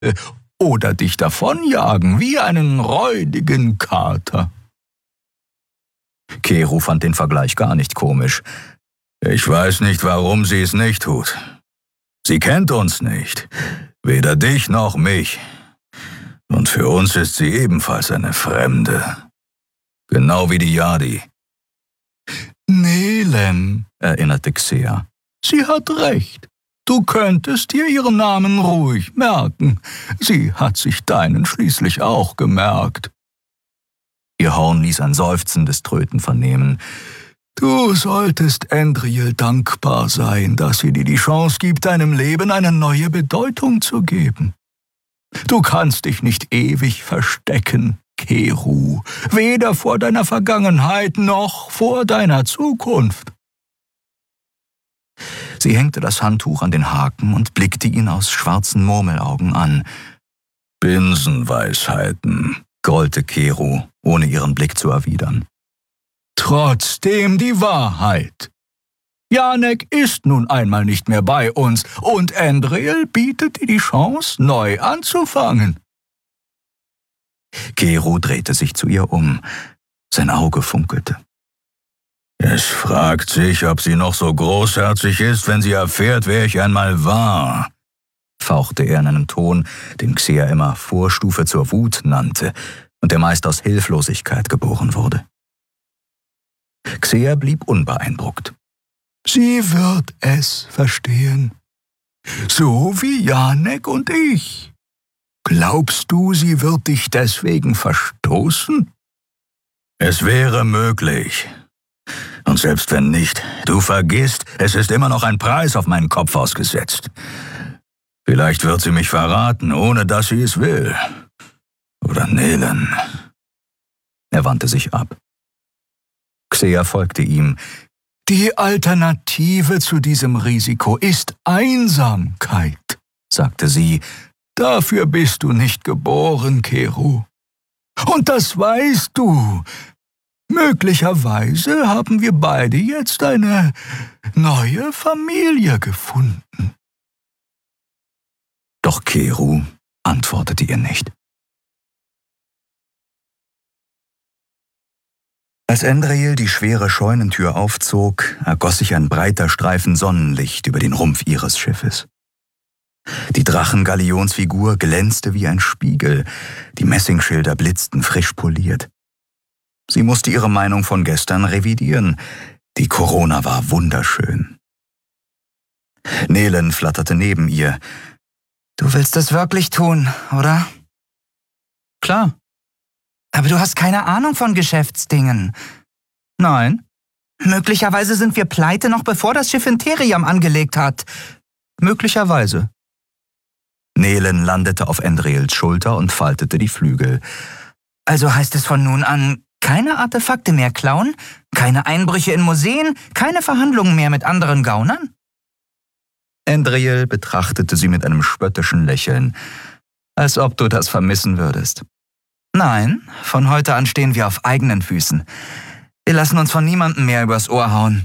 oder dich davonjagen wie einen räudigen Kater. Keru fand den Vergleich gar nicht komisch. Ich weiß nicht, warum sie es nicht tut. Sie kennt uns nicht, weder dich noch mich. Und für uns ist sie ebenfalls eine Fremde. Genau wie die Yadi. Nelen, erinnerte Xea. Sie hat recht. Du könntest dir ihren Namen ruhig merken. Sie hat sich deinen schließlich auch gemerkt. Ihr Horn ließ ein seufzendes Tröten vernehmen. Du solltest Endriel dankbar sein, dass sie dir die Chance gibt, deinem Leben eine neue Bedeutung zu geben. Du kannst dich nicht ewig verstecken, Keru, weder vor deiner Vergangenheit noch vor deiner Zukunft. Sie hängte das Handtuch an den Haken und blickte ihn aus schwarzen Murmelaugen an. Binsenweisheiten, grollte Keru, ohne ihren Blick zu erwidern. Trotzdem die Wahrheit. Janek ist nun einmal nicht mehr bei uns und Endriel bietet dir die Chance, neu anzufangen. Keru drehte sich zu ihr um. Sein Auge funkelte. Es fragt sich, ob sie noch so großherzig ist, wenn sie erfährt, wer ich einmal war, fauchte er in einem Ton, den Xea immer Vorstufe zur Wut nannte und der meist aus Hilflosigkeit geboren wurde. Xea blieb unbeeindruckt. Sie wird es verstehen. So wie Janek und ich. Glaubst du, sie wird dich deswegen verstoßen? Es wäre möglich. Und selbst wenn nicht, du vergisst, es ist immer noch ein Preis auf meinen Kopf ausgesetzt. Vielleicht wird sie mich verraten, ohne dass sie es will. Oder Nelen. Er wandte sich ab. Xea folgte ihm. Die Alternative zu diesem Risiko ist Einsamkeit, sagte sie. Dafür bist du nicht geboren, Keru. Und das weißt du. Möglicherweise haben wir beide jetzt eine neue Familie gefunden. Doch Keru antwortete ihr nicht. Als Endriel die schwere Scheunentür aufzog, ergoss sich ein breiter Streifen Sonnenlicht über den Rumpf ihres Schiffes. Die Drachengalionsfigur glänzte wie ein Spiegel, die Messingschilder blitzten frisch poliert. Sie musste ihre Meinung von gestern revidieren. Die Corona war wunderschön. Nelen flatterte neben ihr. Du willst es wirklich tun, oder? Klar. Aber du hast keine Ahnung von Geschäftsdingen. Nein. Möglicherweise sind wir pleite, noch bevor das Schiff in Theriam angelegt hat. Möglicherweise. Nelen landete auf Endriels Schulter und faltete die Flügel. Also heißt es von nun an, keine Artefakte mehr klauen, keine Einbrüche in Museen, keine Verhandlungen mehr mit anderen Gaunern? Endriel betrachtete sie mit einem spöttischen Lächeln, als ob du das vermissen würdest. Nein, von heute an stehen wir auf eigenen Füßen. Wir lassen uns von niemandem mehr übers Ohr hauen.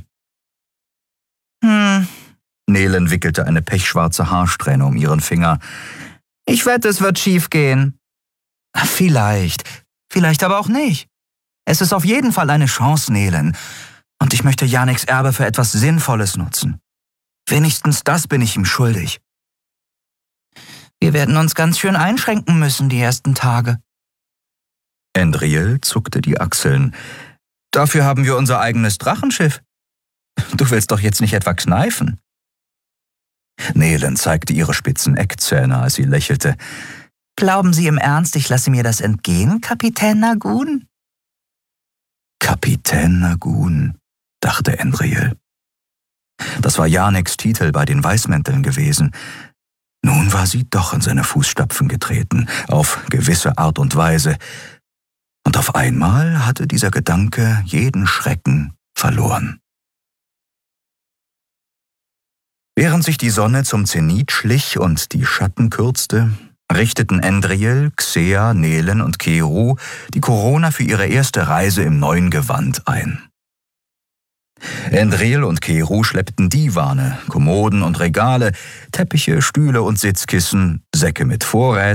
Nelen wickelte eine pechschwarze Haarsträhne um ihren Finger. Ich wette, es wird schief gehen. Vielleicht aber auch nicht. Es ist auf jeden Fall eine Chance, Nelen. Und ich möchte Janeks Erbe für etwas Sinnvolles nutzen. Wenigstens das bin ich ihm schuldig. Wir werden uns ganz schön einschränken müssen die ersten Tage. Endriel zuckte die Achseln. Dafür haben wir unser eigenes Drachenschiff. Du willst doch jetzt nicht etwa kneifen? Nelen zeigte ihre spitzen Eckzähne, als sie lächelte. Glauben Sie im Ernst, ich lasse mir das entgehen, Kapitän Nagun? Kapitän Nagun, dachte Endriel. Das war Janeks Titel bei den Weißmänteln gewesen. Nun war sie doch in seine Fußstapfen getreten, auf gewisse Art und Weise. Und auf einmal hatte dieser Gedanke jeden Schrecken verloren. Während sich die Sonne zum Zenit schlich und die Schatten kürzte, richteten Endriel, Xea, Nelen und Keru die Corona für ihre erste Reise im neuen Gewand ein. Endril und Keru schleppten Divane, Kommoden und Regale, Teppiche, Stühle und Sitzkissen, Säcke mit Vorräten,